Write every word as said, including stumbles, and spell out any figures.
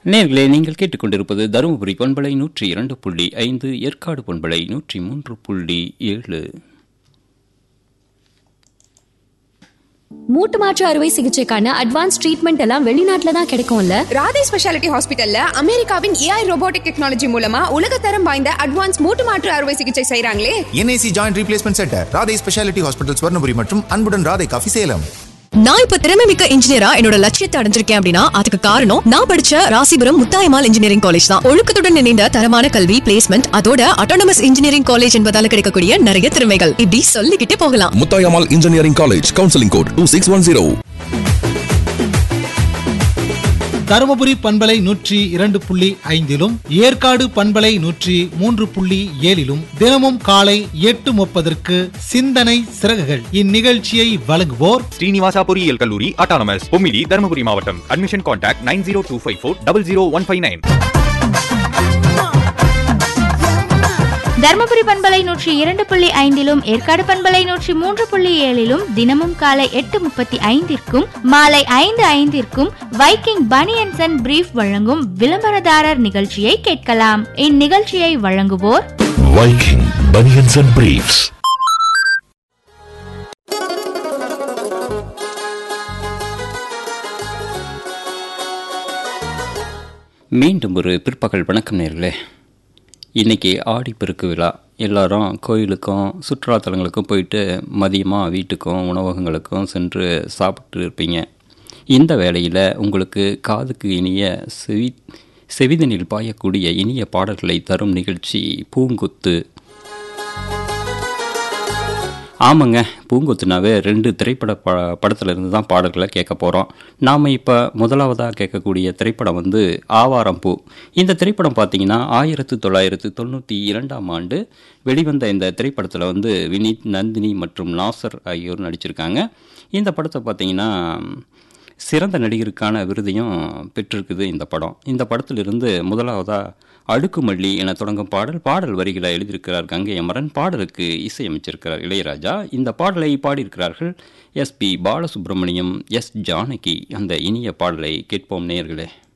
நேர்களே, நீங்கள் கேட்டுக்கொண்டிருப்பது தருமபுரி பண்பலை நூற்றி இரண்டு புள்ளி ஐந்து, ஏற்காடு பண்பலை நூற்றி மூன்று புள்ளி ஏழு. மூட்டு மாற்று அறுவை சிகிச்சைக்கான அட்வான்ஸ் ட்ரீட்மெண்ட் எல்லாம் வெளிநாட்டுல தான் கிடைக்கும்ல. ராதே ஸ்பெஷாலிட்டி ஹாஸ்பிட்டல்ல அமெரிக்காவின் ஏஐ ரோபோட்டிக் டெக்னாலஜி மூலமா உலகத்தரம் வாய்ந்த அட்வான்ஸ் மூட்டு மாற்று அறுவை சிகிச்சை செய்றாங்களே. NIC joint replacement centre, Radhe speciality hospital, Swarnapuri மற்றும் அன்புடன் ராதே காஃபி, சேலம். நான் இப்ப திறமை மிக்க இன்ஜினியரா என்னோட லட்சியத்தை அடைஞ்சிருக்கேன் அப்படின்னா அதுக்கு காரணம் நான் படிச்ச ராசிபுரம் முத்தாயம்மாள் இன்ஜினியரிங் காலேஜ் தான். ஒழுக்கத்துடன் இணைந்த தரமான கல்வி, பிளேஸ்மெண்ட், அதோட அட்டானமஸ் இன்ஜினியரிங் காலேஜ் என்பதால கிடைக்கக்கூடிய நிறைய திறமைகள் இப்படி சொல்லிக்கிட்டே போகலாம். Muthayammal engineering college, counselling code two six one zero. Dharmapuri பண்பலை நூற்றி இரண்டு புள்ளி ஐந்திலும் ஏற்காடு பண்பலை நூற்றி மூன்று புள்ளி ஏழிலும் தினமும் காலை எட்டு முப்பதற்கு சிந்தனை சிறகுகள். இந்நிகழ்ச்சியை வழங்குவோர் ஸ்ரீனிவாசா பொறியியல் கல்லூரி, அட்டானமஸ், பொம்மிடி, தருமபுரி மாவட்டம். Admission contact nine zero two five four double zero one five nine. Dharmapuri பண்பலை நூற்றி இரண்டு புள்ளி ஐந்திலும் ஏற்காடு பண்பலை நூற்றி மூன்று புள்ளி ஏழிலும் தினமும் காலை எட்டு முப்பத்தி ஐந்திற்கும் மாலை ஐந்து ஐந்திற்கும் வைக்கிங் பனியன்ஸ் அண்ட் பிரீஃப் வழங்கும் விளம்பரதாரர் நிகழ்ச்சியை கேட்கலாம். இந்நிகழ்ச்சியை வழங்குவோர் வைக்கிங் பனியன்ஸ் அண்ட் பிரீஃப்ஸ். மீண்டும் ஒரு பிற்பகல் வணக்கம் நேர்களே. இன்றைக்கி ஆடிப்பெருக்கு விழா. எல்லாரும் கோயிலுக்கும் சுற்றுலாத்தலங்களுக்கும் போயிட்டு மதியமாக வீட்டுக்கும் உணவகங்களுக்கும் சென்று சாப்பிட்டு இருப்பீங்க. இந்த வேளையில் உங்களுக்கு காதுக்கு இனிய செவி செவிதனில் பாயக்கூடிய இனிய பாடல்களை தரும் நிகழ்ச்சி பூங்கொத்து. ஆமாங்க, பூங்கொத்துனாவே ரெண்டு திரைப்பட ப படத்துலேருந்து தான் பாடல்களை கேட்க போகிறோம். நாம் இப்போ முதலாவதாக கேட்கக்கூடிய திரைப்படம் வந்து ஆவாரம் பூ. இந்த திரைப்படம் பார்த்திங்கன்னா ஆயிரத்து தொள்ளாயிரத்து தொண்ணூற்றி இரண்டாம் ஆண்டு வெளிவந்த இந்த திரைப்படத்தில் வந்து வினீத், நந்தினி மற்றும் நாசர் ஆகியோர் நடிச்சிருக்காங்க. இந்த படத்தை பார்த்திங்கன்னா சிறந்த நடிகருக்கான விருதையும் பெற்றிருக்குது இந்த படம். இந்த படத்திலிருந்து முதலாவதாக அடுக்குமல்லி என தொடங்கும் பாடல். பாடல் வரிகளை எழுதியிருக்கிறார் கங்கை அமரன், பாடலுக்கு இசையமைச்சிருக்கிறார் இளையராஜா. இந்த பாடலை பாடியிருக்கிறார்கள் S B Balasubramaniam, S Janaki. அந்த இனிய பாடலை கேட்போம் நேயர்களே.